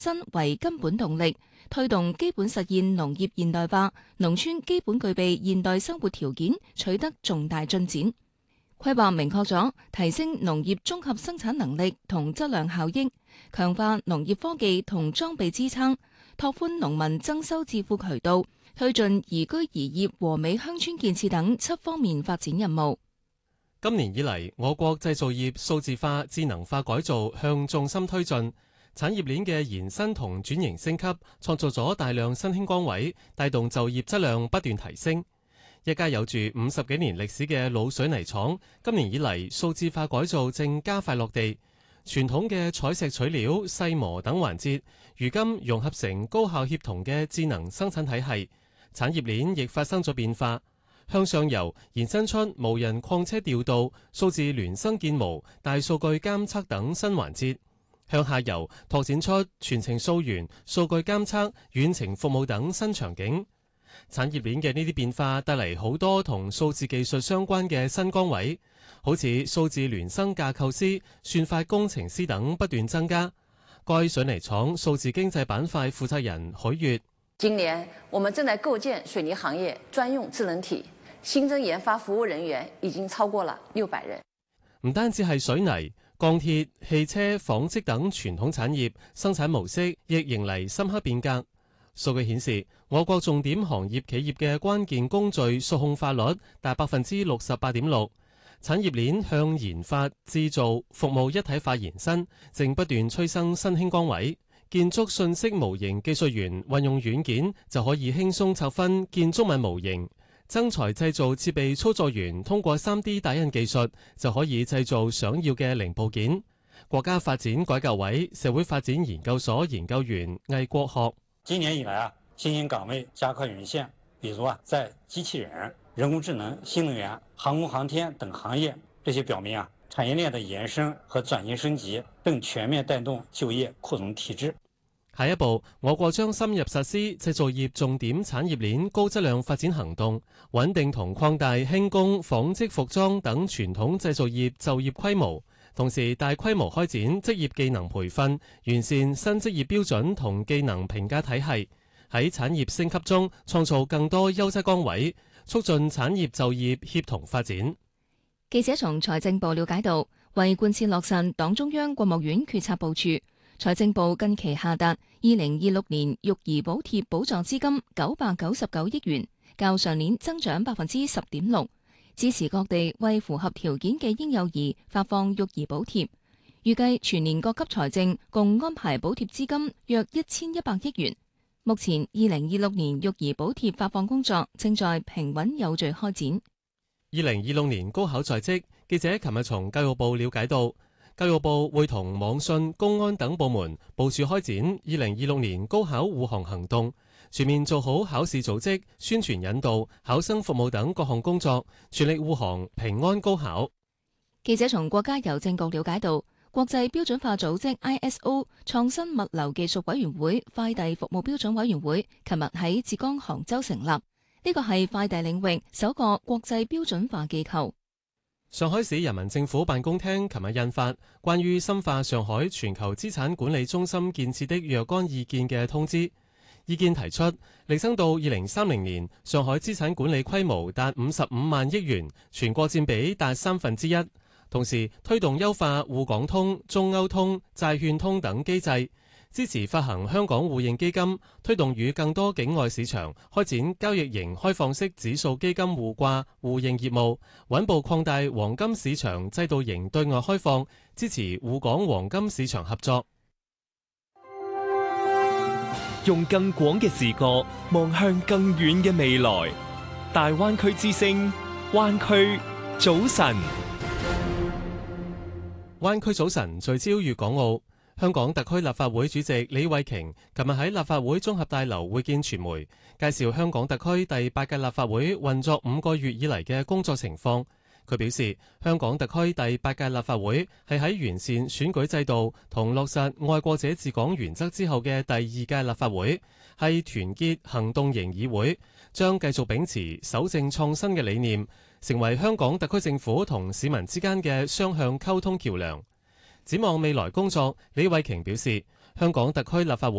新為根本動力，推動基本實現農業現代化，農村基本具備現代生活條件，取得重大進展。規劃明確咗提升農業綜合生產能力同質量效益，強化農業科技同裝備支撐，拓寬農民增收致富渠道，推進宜居宜業和美鄉村建設等7方面發展任務。 今年以嚟，我國製造業數字化、智能化改造向重心推進，產業鏈嘅延伸同轉型升級，創造咗大量新興崗位，帶動就業質量不斷提升。一家有住50幾年歷史嘅老水泥廠，今年以嚟數字化改造正加快落地，傳統嘅採石取料、細磨等環節，如今融合成高效協同嘅智能生產體系，產業鏈亦發生咗變化。向上游延伸出無人礦車調度、數字孿生建模、大數據監測等新環節；向下游拓展出全程溯源、數據監測、遠程服務等新場景。產業鏈嘅呢啲變化帶嚟好多同數字技術相關嘅新崗位，好似數字孿生架構師、算法工程師等不斷增加。該水泥廠數字經濟板塊負責人許月： 今年我們正在構建水泥行業專用智能體，新增研發服務人員已經超過了600人。 唔單止係水泥、鋼鐵、汽車、紡織等傳統產業生產模式亦迎嚟深刻變革。數據顯示，我國重點行業企業嘅關鍵工序數控化率達68.6%，產業鏈向研發、製造、服務一體化延伸，正不斷催生新興崗位。建築信息模型技術員運用軟件就可以輕鬆拆分建築物模型，增材製造設備操作員通過 3D 打印技術就可以製造想要嘅零部件。國家發展改革委社會發展研究所研究員魏國學： 今年以來新興崗位加快湧現，比如在機器人、人工智能、新能源、航空航天等行業，這些表明產業鏈的延伸和轉型升級更全面帶動就業擴容體制。 下一步，我國將深入實施製造業重點產業鏈高質量發展行動，穩定同擴大輕工、紡織、服裝等傳統製造業就業規模，同時大規模開展職業技能培訓，完善新職業標準同技能評價體系，喺產業升級中創造更多優質崗位，促進產業就業協同發展。 記者從財政部了解到，為貫徹落實黨中央國務院決策部署，財政部近期下達2026年育兒補貼補助資金999億元，較上年增長10.6%，支持各地為符合條件嘅嬰幼兒發放育兒補貼。預計全年各級財政共安排補貼資金約1100億元。目前2026年育兒補貼發放工作正在平穩有序開展。 2026年高考在即，記者琴日從教育部了解到，教育部會同網信、公安等部門部署開展2026年高考護航行動，全面做好考試組織、宣傳引導、考生服務等各項工作，全力護航平安高考。 記者從國家郵政局了解到，國際標準化組織 ISO 創新物流技術委員會快遞服務標準委員會琴日喺浙江杭州成立。呢個係快遞領域首個國際標準化機構。 上海市人民政府辦公廳琴日印發關於深化上海全球資產管理中心建設的若干意見嘅通知。意見提出，力爭到2030年，上海資產管理規模達55萬億元，全國佔比達1/3。同時推動優化滬港通、中歐通、債券通等機制，支持發行香港互認基金，推動與更多境外市場開展交易型開放式指數基金互掛互認業務，穩步擴大黃金市場制度型對外開放，支持滬港黃金市場合作。 用更廣嘅視角望向更遠嘅未來，大灣區之聲，灣區早晨。 灣區早晨聚焦粵港澳。香港特區立法會主席李慧瓊琴日喺立法會綜合大樓會見傳媒，介紹香港特區第8屆立法會運作5個月以嚟嘅工作情況。佢表示，香港特區第8屆立法會係喺完善選舉制度同落實愛國者治港原則之後嘅第2屆立法會，係團結行動型議會，將繼續秉持守正創新嘅理念，成為香港特區政府同市民之間嘅雙向溝通橋梁。展望未來工作，李慧瓊表示， 香港特區立法會